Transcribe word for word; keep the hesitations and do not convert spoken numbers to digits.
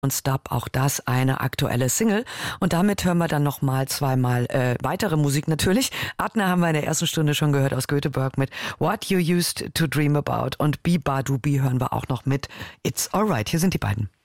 Und Stop, auch das eine aktuelle Single. Und damit hören wir dann nochmal zweimal äh, weitere Musik natürlich. Adna haben wir in der ersten Stunde schon gehört aus Göteborg mit What You Used to Dream About. Und Bi Badubi hören wir auch noch mit It's Alright. Hier sind die beiden.